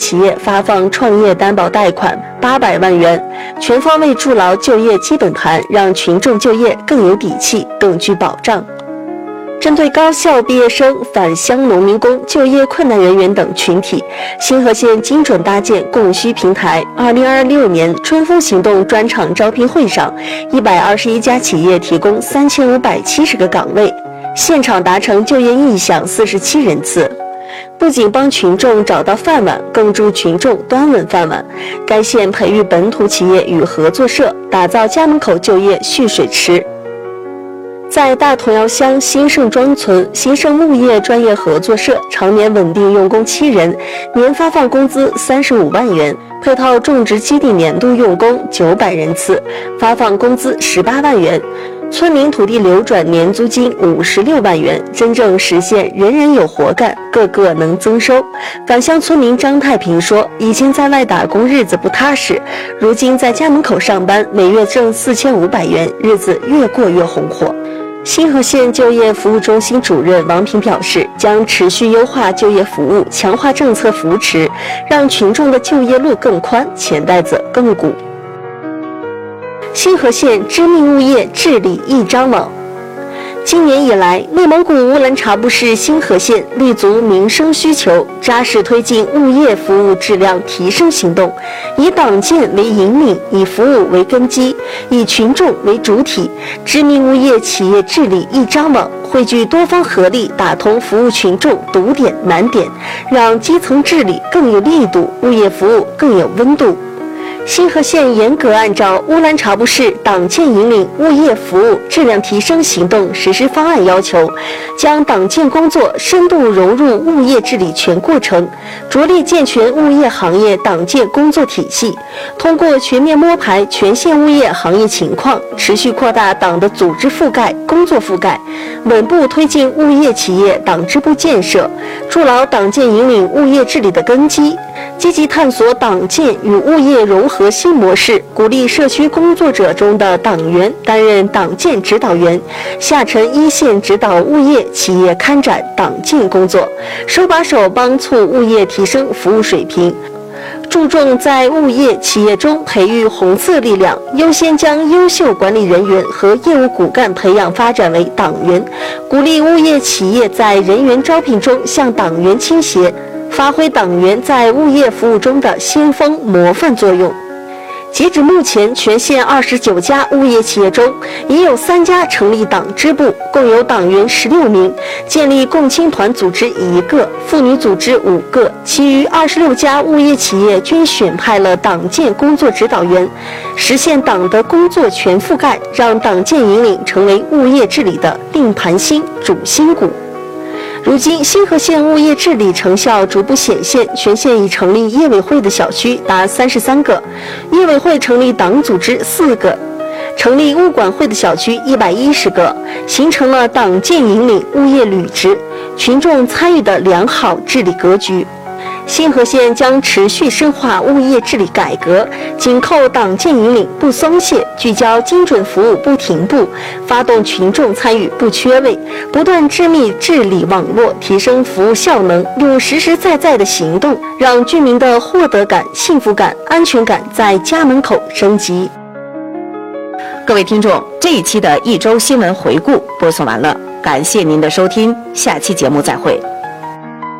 企业发放创业担保贷款800万元，全方位筑牢就业基本盘，让群众就业更有底气、更具保障。针对高校毕业生、返乡农民工、就业困难人员等群体，新河县精准搭建供需平台。2026年春风行动专场招聘会上，121家企业提供3570个岗位，现场达成就业意向47人次。不仅帮群众找到饭碗，更助群众端稳饭碗。该县培育本土企业与合作社，打造家门口就业蓄水池。在大同窑乡新盛庄村，新盛牧业专业合作社常年稳定用工7人，年发放工资35万元，配套种植基地年度用工900人次，发放工资18万元。村民土地流转年租金56万元，真正实现人人有活干，个个能增收。返乡村民张太平说，以前在外打工日子不踏实，如今在家门口上班，每月挣4500元，日子越过越红火。新河县就业服务中心主任王平表示，将持续优化就业服务，强化政策扶持，让群众的就业路更宽，钱袋子更鼓。新河县知名物业治理一张网。今年以来，内蒙古乌兰察布市新河县立足民生需求，扎实推进物业服务质量提升行动，以党建为引领，以服务为根基，以群众为主体。知名物业企业治理一张网汇聚多方合力，打通服务群众堵点难点，让基层治理更有力度，物业服务更有温度。新河县严格按照乌兰察布市党建引领物业服务质量提升行动实施方案要求，将党建工作深度融入物业治理全过程，着力健全物业行业党建工作体系，通过全面摸排全县物业行业情况，持续扩大党的组织覆盖、工作覆盖，稳步推进物业企业党支部建设，筑牢党建引领物业治理的根基，积极探索党建与物业融合新模式，鼓励社区工作者中的党员担任党建指导员，下沉一线指导物业企业开展党建工作，手把手帮促物业提升服务水平。注重在物业企业中培育红色力量，优先将优秀管理人员和业务骨干培养发展为党员，鼓励物业企业在人员招聘中向党员倾斜，发挥党员在物业服务中的先锋模范作用。截止目前，全县29家物业企业中，已有3家成立党支部，共有党员16名，建立共青团组织1个，妇女组织5个，其余26家物业企业均选派了党建工作指导员，实现党的工作全覆盖，让党建引领成为物业治理的定盘星、主心骨。如今，新河县物业治理成效逐步显现，全县已成立业委会的小区达33个，业委会成立党组织4个，成立物管会的小区110个，形成了党建引领物业履职、群众参与的良好治理格局。新河县将持续深化物业治理改革，紧扣党建引领不松懈，聚焦精准服务不停步，发动群众参与不缺位，不断织密治理网络，提升服务效能，用实实在在的行动，让居民的获得感、幸福感、安全感在家门口升级。 各位听众，这一期的一周新闻回顾播送完了，感谢您的收听，下期节目再会。